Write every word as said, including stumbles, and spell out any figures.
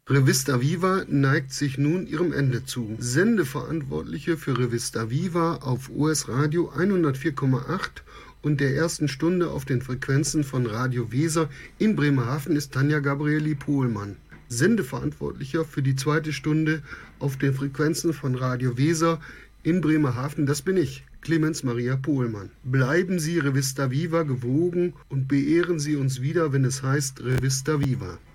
Revista Viva neigt sich nun ihrem Ende zu. Sendeverantwortliche für Revista Viva auf O S Radio hundertvier Komma acht und der ersten Stunde auf den Frequenzen von Radio Weser in Bremerhaven ist Tanja Gabrieli Pohlmann. Sendeverantwortlicher für die zweite Stunde auf den Frequenzen von Radio Weser in Bremerhaven, das bin ich, Clemens Maria Pohlmann. Bleiben Sie Revista Viva gewogen und beehren Sie uns wieder, wenn es heißt Revista Viva.